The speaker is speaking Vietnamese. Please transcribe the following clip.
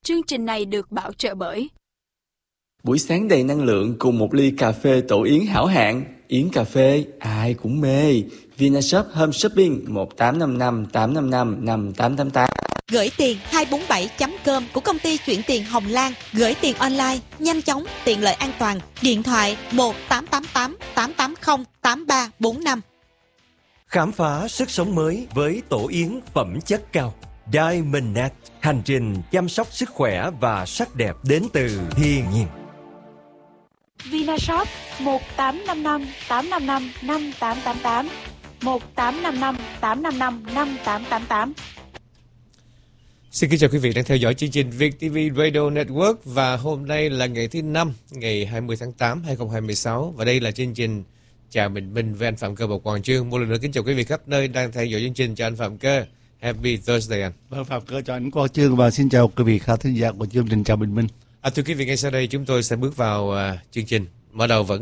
Chương trình này được bảo trợ bởi buổi sáng đầy năng lượng cùng một ly cà phê Tổ Yến hảo hạng. Yến cà phê ai cũng mê. Vinashop Home Shopping 1855 855 5888. Gửi tiền 247.com của công ty chuyển tiền Hồng Lan. Gửi tiền online, nhanh chóng, tiện lợi, an toàn. Điện thoại 1888 880 8345. Khám phá sức sống mới với Tổ Yến phẩm chất cao. Diamondnet, hành trình chăm sóc sức khỏe và sắc đẹp đến từ thiên nhiên. Vinashop 1855 855 5888 1855 855 5888. Xin kính chào quý vị đang theo dõi chương trình VietTV Radio Network và hôm nay là ngày thứ 5, ngày 20 tháng 8, 2026 và đây là chương trình Chào Bình Minh với anh Phạm Cơ và Hoàng Trương. Một lần nữa kính chào quý vị khắp nơi đang theo dõi chương trình. Chào anh Phạm Cơ. Happy Thursday anh. Vâng, Phạm Cơ chào anh Quang Trương và xin chào quý vị khán thính giả của chương trình Chào Bình Minh. Thưa quý vị, ngay sau đây chúng tôi sẽ bước vào chương trình. Mở đầu vẫn